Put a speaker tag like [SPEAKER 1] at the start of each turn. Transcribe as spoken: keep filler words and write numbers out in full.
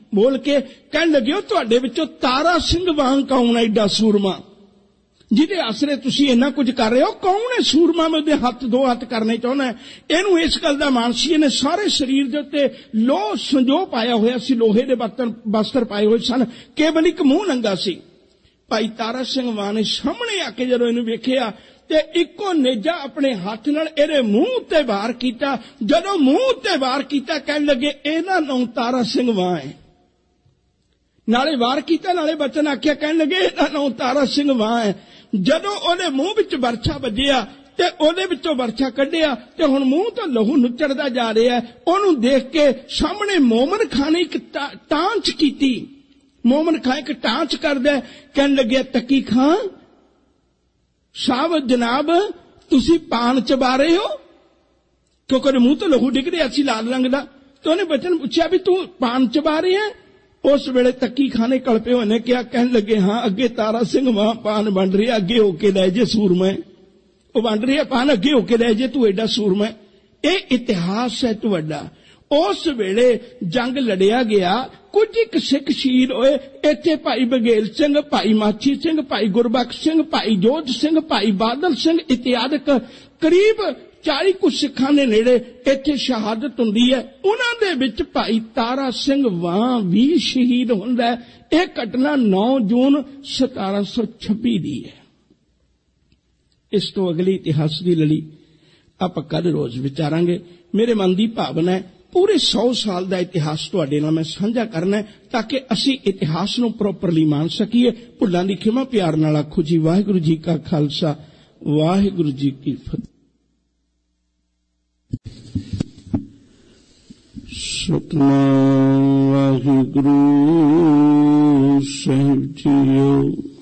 [SPEAKER 1] बोल के कहन लगे तुहाडे विचों तारा सिंह वांग कौन है एडा सूरमा जिहदे आसरे तुसीं इन्ना कुछ कर रहे हो, कौन है सूरमा? मैं उहदे हत्थ दो हत्थ करने चाहुंदा है। इहनूं इस गल दा मान सी, इहने सारे शरीर दे उत्ते लोह संजो पाया होया सी, लोहे दे बर्तन बस्तर पाए होए सन, केवल एक मूंह नंगा सी। भाई तारा सिंह वां ने सामने आके जदों इहनूं वेखिया ते इक्को नेजा अपने हाथ नाल इहदे मूंह उत्ते वार कीता। जदों मूंह उत्ते वार कीता कहण लगे इहदा नाम तारा सिंह वां है। नाले वार कीता नाले बचन आख्या, कहण लगे इहदा नाम तारा सिंह वां है। जदों ओहदे मूंह विच बरछा वजिया ते ओहदे विचों बरछा कढिया ते हुण मूंह तो लहू नुचड़दा जा रहा है। ओहनूं देख के सामने मोमन खां ने एक टांच कीती। मोमन खां एक टांच करदा, कहण लगे तकी खां साहब जनाब तुसी पान चबा रहे हो, क्योंकि मूंह तो लहू डिग रहा सी लाल रंग दा। तो उन्हें बचन पूछा भी तू पान चबा रही है? उस वेले तकी खाने कलपे होने क्या कहन लगे हाँ अगे तारा सिंह वहां पान बन रही है, अगे होके लै जे सूरमा, वो बन रही है पान, अगे होके लै जे तू एडा सूरमा। ये इतिहास है तुहाडा। उस वेले जंग लड़िया गया, कुछ एक सिख शहीद होए। इत्थे भाई बघेल सिंह, भाई माछी सिंह, भाई गुरबख्श सिंह, भाई जोध सिंह, भाई बादल सिंह इत्यादि करीब चाली कुछ सिखां दे नेड़े इत्थे शहादत हुंदी है। उन्हां दे विच भाई तारा सिंह वां भी शहीद हुंदा है। यह घटना नौ जून सतारा सौ छब्बी दी है। इस तो अगली इतिहास की लड़ी आप कल रोज विचारांगे। मेरे मन की भावना है पूरे सौ साल का इतिहास तुहाडे नाल मैं साझा करना है, ताकि असी इतिहास नूं प्रॉपरली मान सकीए। भुल्लां दी खिमा प्यार नाल आखो जी वाहिगुरू जी का खालसा वाहिगुरू जी की फतेह। सतनाम वाहिगुरू साहिब जी।